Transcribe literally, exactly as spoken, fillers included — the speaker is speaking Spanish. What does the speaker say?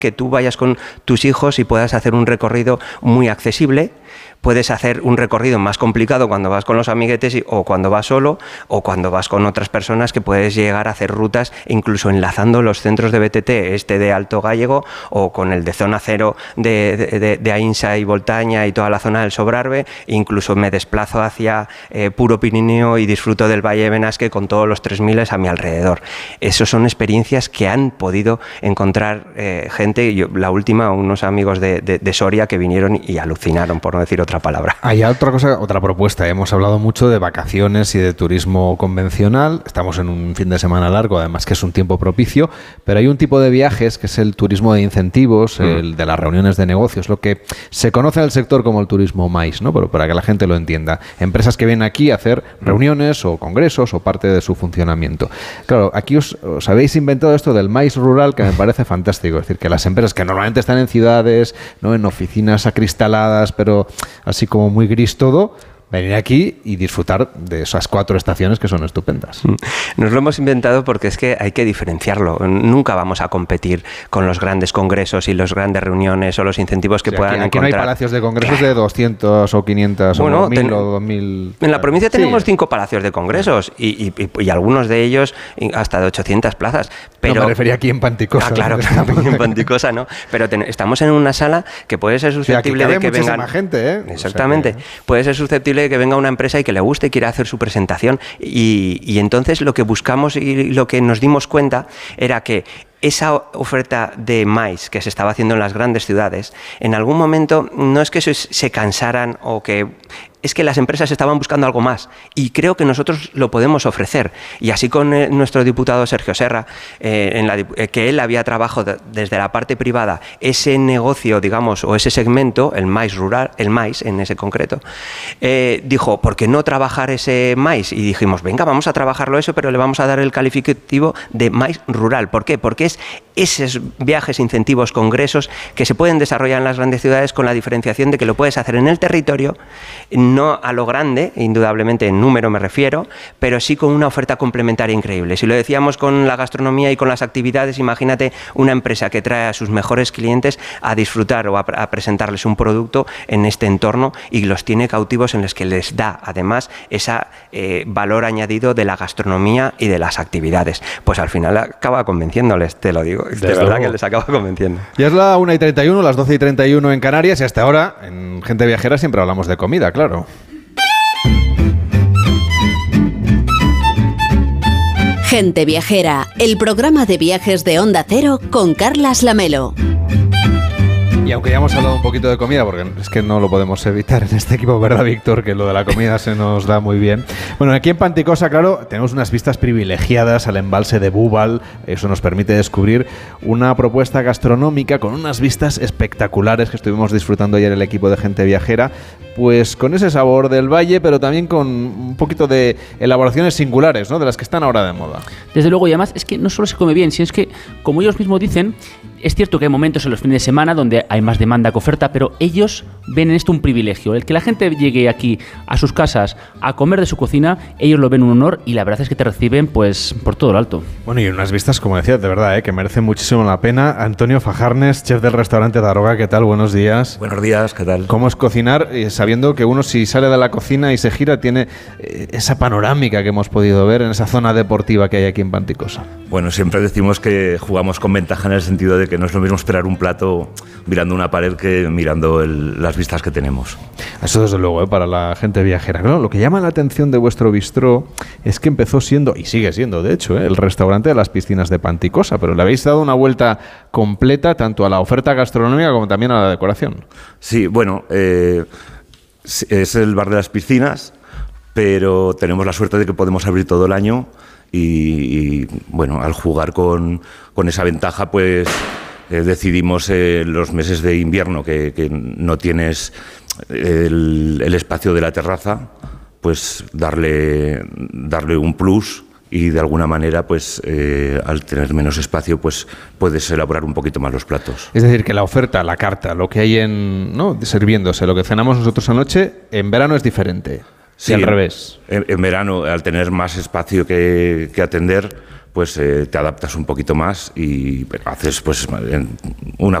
que tú vayas con tus hijos y puedas hacer un recorrido muy accesible. Puedes hacer un recorrido más complicado cuando vas con los amiguetes y, o cuando vas solo o cuando vas con otras personas, que puedes llegar a hacer rutas incluso enlazando los centros de B T T, este de Alto Gállego o con el de Zona Cero de, de, de, de Aínsa y Voltaña y toda la zona del Sobrarbe. Incluso me desplazo hacia eh, Puro Pirineo y disfruto del Valle de Benasque con todos los tres mil a mi alrededor. Esas son experiencias que han podido encontrar eh, gente. Yo, la última, unos amigos de, de, de Soria que vinieron y alucinaron, por no decir otra palabra. Hay otra cosa, otra propuesta. Hemos hablado mucho de vacaciones y de turismo convencional. Estamos en un fin de semana largo, además que es un tiempo propicio, pero hay un tipo de viajes que es el turismo de incentivos, mm. el de las reuniones de negocios, lo que se conoce en el sector como el turismo MAIS, ¿no? Pero para que la gente lo entienda. Empresas que vienen aquí a hacer reuniones o congresos o parte de su funcionamiento. Claro, aquí os, os habéis inventado esto del MAIS rural, que me parece fantástico. Es decir, que las empresas que normalmente están en ciudades, ¿no?, en oficinas acristaladas, pero así como muy gris todo, venir aquí y disfrutar de esas cuatro estaciones que son estupendas. Nos lo hemos inventado porque es que hay que diferenciarlo. Nunca vamos a competir con los grandes congresos y las grandes reuniones o los incentivos que o sea, puedan aquí, aquí encontrar. No hay palacios de congresos de doscientos o quinientos bueno, o mil ten, o dos mil. En la provincia tenemos sí. cinco palacios de congresos y, y, y, y algunos de ellos hasta de ochocientas plazas. Pero, no, me refería aquí en Panticosa. Ah, claro, ¿no? En Panticosa, ¿no? Pero ten, estamos en una sala que puede ser susceptible sí, de que vengan... gente, ¿eh? Exactamente. O sea que... Puede ser susceptible de que venga una empresa y que le guste y quiera hacer su presentación. Y, y entonces lo que buscamos y lo que nos dimos cuenta era que esa oferta de MAIS que se estaba haciendo en las grandes ciudades, en algún momento no es que se, se cansaran o que... es que las empresas estaban buscando algo más y creo que nosotros lo podemos ofrecer. Y así con eh, nuestro diputado Sergio Serra, eh, en la, eh, que él había trabajado de, desde la parte privada ese negocio, digamos, o ese segmento, el MAIS rural, el MAIS en ese concreto, eh, dijo, ¿por qué no trabajar ese MAIS? Y dijimos, venga, vamos a trabajarlo eso, pero le vamos a dar el calificativo de MAIS rural. ¿Por qué? Porque es esos viajes, incentivos, congresos que se pueden desarrollar en las grandes ciudades con la diferenciación de que lo puedes hacer en el territorio, no a lo grande, indudablemente en número me refiero, pero sí con una oferta complementaria increíble. Si lo decíamos con la gastronomía y con las actividades, imagínate una empresa que trae a sus mejores clientes a disfrutar o a, a presentarles un producto en este entorno y los tiene cautivos, en los que les da además ese eh, valor añadido de la gastronomía y de las actividades. Pues al final acaba convenciéndoles, te lo digo, de, de verdad que les acaba convenciendo. Ya es la una y treinta y uno, las doce y treinta y uno en Canarias, y hasta ahora en Gente Viajera siempre hablamos de comida, claro. Gente Viajera, el programa de viajes de Onda Cero con Carlas Lamelo. Y aunque ya hemos hablado un poquito de comida, porque es que no lo podemos evitar en este equipo, ¿verdad, Víctor? Que lo de la comida se nos da muy bien. Bueno, aquí en Panticosa, claro, tenemos unas vistas privilegiadas al embalse de Búbal. Eso nos permite descubrir una propuesta gastronómica con unas vistas espectaculares que estuvimos disfrutando ayer el equipo de Gente Viajera, pues con ese sabor del valle, pero también con un poquito de elaboraciones singulares, ¿no?, de las que están ahora de moda. Desde luego, y además es que no solo se come bien, sino es que, como ellos mismos dicen, es cierto que hay momentos en los fines de semana donde hay más demanda que oferta, pero ellos ven en esto un privilegio. El que la gente llegue aquí a sus casas a comer de su cocina, ellos lo ven un honor y la verdad es que te reciben pues por todo lo alto. Bueno, y unas vistas, como decía, de verdad, ¿eh?, que merecen muchísimo la pena. Antonio Fajarnes, chef del restaurante Daroga, ¿qué tal? Buenos días. Buenos días, ¿qué tal? ¿Cómo es cocinar eh, sabiendo que uno, si sale de la cocina y se gira, tiene eh, esa panorámica que hemos podido ver en esa zona deportiva que hay aquí en Panticosa? Bueno, siempre decimos que jugamos con ventaja en el sentido de que no es lo mismo esperar un plato mirando una pared que mirando el, las vistas que tenemos. Eso desde luego, ¿eh?, para la gente viajera. Claro, lo que llama la atención de vuestro bistró es que empezó siendo, y sigue siendo de hecho, ¿eh?, el restaurante de las piscinas de Panticosa, pero le habéis dado una vuelta completa tanto a la oferta gastronómica como también a la decoración. Sí, bueno, eh, es el bar de las piscinas, pero tenemos la suerte de que podemos abrir todo el año y, y bueno, al jugar con, con esa ventaja, pues eh, decidimos eh, los meses de invierno que, que no tienes el, el espacio de la terraza, pues darle, darle un plus. Y de alguna manera, pues eh, al tener menos espacio, pues puedes elaborar un poquito más los platos. Es decir, que la oferta, la carta, lo que hay en, ¿no?, sirviéndose, lo que cenamos nosotros anoche, en verano es diferente. Sí, y al revés. En, en verano, al tener más espacio que, que atender, pues eh, te adaptas un poquito más y haces pues en una